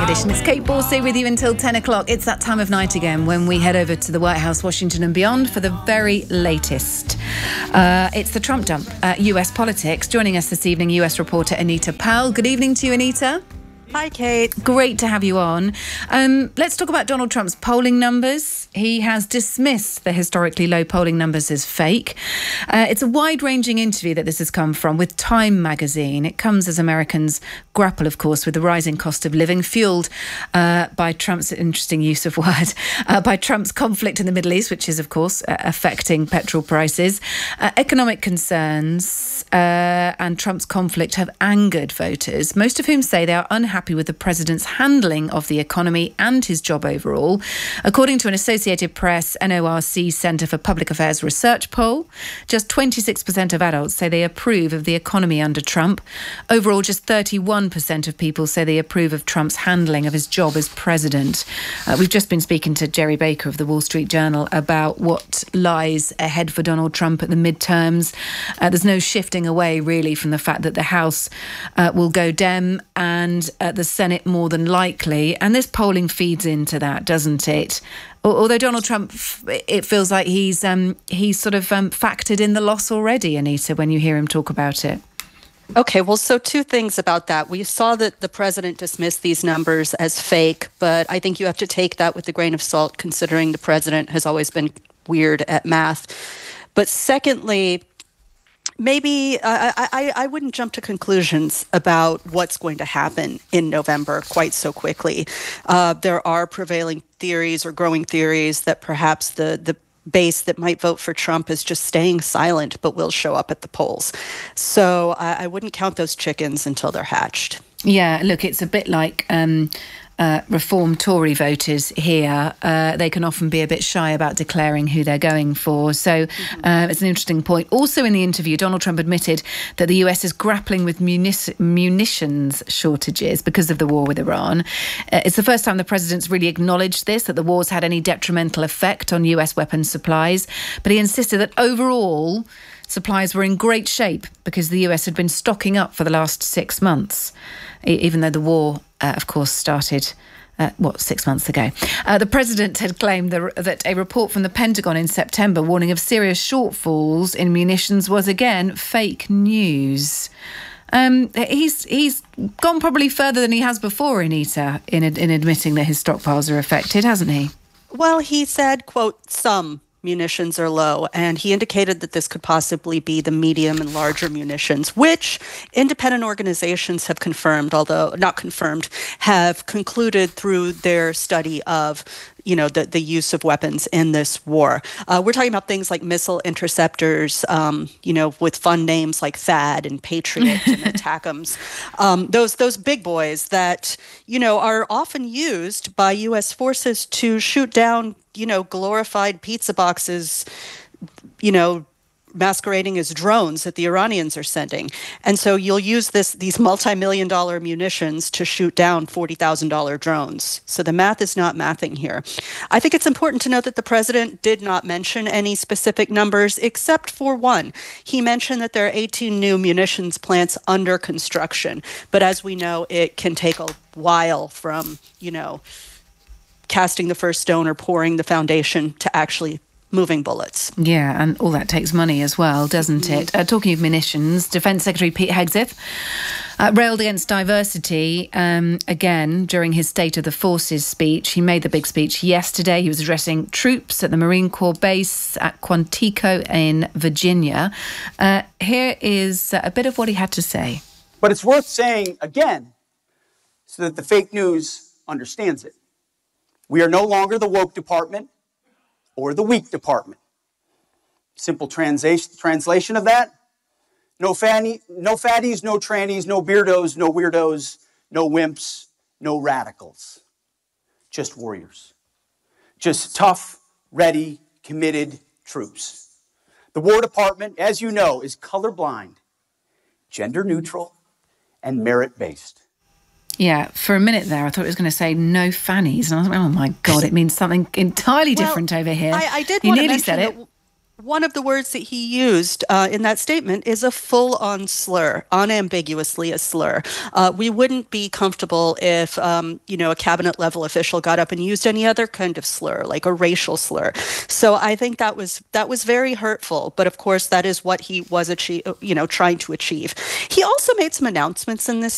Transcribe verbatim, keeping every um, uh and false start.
Edition. It's Kate Borsay with you until ten o'clock. It's that time of night again when we head over to the White House, Washington and beyond for the very latest. Uh, it's the Trump Dump, uh, U S politics. Joining us this evening, U S reporter Anita Powell. Good evening to you, Anita. Hi, Kate. Great to have you on. Um, let's talk about Donald Trump's polling numbers. He has dismissed the historically low polling numbers as fake. Uh, it's a wide-ranging interview that this has come from with Time magazine. It comes as Americans grapple, of course, with the rising cost of living, fuelled uh, by Trump's, interesting use of word, uh, by Trump's conflict in the Middle East, which is, of course, uh, affecting petrol prices. Uh, economic concerns uh, and Trump's conflict have angered voters, most of whom say they are unhappy with the president's handling of the economy and his job overall. According to an Associated Press N O R C Centre for Public Affairs research poll, just twenty-six percent of adults say they approve of the economy under Trump. Overall, just thirty-one percent of people say they approve of Trump's handling of his job as president. Uh, we've just been speaking to Gerry Baker of the Wall Street Journal about what lies ahead for Donald Trump at the midterms. Uh, there's no shifting away, really, from the fact that the House uh, will go Dem and uh, the Senate more than likely. And this polling feeds into that, doesn't it? Although Donald Trump, it feels like he's um, he's sort of um, factored in the loss already, Anita, when you hear him talk about it. Okay, well, so two things about that. We saw that the president dismissed these numbers as fake, but I think you have to take that with a grain of salt, considering the president has always been weird at math. But secondly, maybe uh, I, I wouldn't jump to conclusions about what's going to happen in November quite so quickly. Uh, there are prevailing theories or growing theories that perhaps the, the base that might vote for Trump is just staying silent, but will show up at the polls. So I, I wouldn't count those chickens until they're hatched. Yeah, look, it's a bit like um, uh, Reform Tory voters here. Uh, they can often be a bit shy about declaring who they're going for. So mm-hmm. uh, it's an interesting point. Also in the interview, Donald Trump admitted that the U S is grappling with munic- munitions shortages because of the war with Iran. Uh, it's the first time the president's really acknowledged this, that the war's had any detrimental effect on U S weapons supplies. But he insisted that overall supplies were in great shape because the U S had been stocking up for the last six months, even though the war, uh, of course, started, uh, what, six months ago. Uh, the president had claimed the, that a report from the Pentagon in September warning of serious shortfalls in munitions was, again, fake news. Um, he's he's gone probably further than he has before, Anita, in, in admitting that his stockpiles are affected, hasn't he? Well, he said, quote, some munitions are low, and he indicated that this could possibly be the medium and larger munitions, which independent organizations have confirmed, although not confirmed, have concluded through their study of, you know, the, the use of weapons in this war. Uh, we're talking about things like missile interceptors, um, you know, with fun names like THAAD and Patriot and ATACMS. Um, those those big boys that, you know, are often used by U S forces to shoot down, you know, glorified pizza boxes, you know, masquerading as drones that the Iranians are sending. And so you'll use this these multi-million dollar munitions to shoot down forty thousand dollars drones. So the math is not mathing here. I think it's important to note that the president did not mention any specific numbers except for one. He mentioned that there are eighteen new munitions plants under construction. But as we know, it can take a while from, you know, casting the first stone or pouring the foundation to actually moving bullets. Yeah, and all that takes money as well, doesn't mm-hmm. it? Uh, talking of munitions, Defence Secretary Pete Hegseth uh, railed against diversity um, again during his State of the Forces speech. He made the big speech yesterday. He was addressing troops at the Marine Corps base at Quantico in Virginia. Uh, here is a bit of what he had to say. But it's worth saying again so that the fake news understands it. We are no longer the woke department or the weak department. Simple translation translation of that: no fanny, no fatties, no trannies, no beardos, no weirdos, no wimps, no radicals. Just warriors. Just tough, ready, committed troops. The War Department, as you know, is colorblind, gender neutral, and merit-based. Yeah, for a minute there, I thought it was going to say no fannies. And I was like, oh, my God, it means something entirely well, different over here. I, I did you want nearly to said mention it. One of the words that he used uh, in that statement is a full-on slur, unambiguously a slur. Uh, we wouldn't be comfortable if, um, you know, a cabinet-level official got up and used any other kind of slur, like a racial slur. So I think that was that was very hurtful. But of course, that is what he was, achieve, you know, trying to achieve. He also made some announcements in this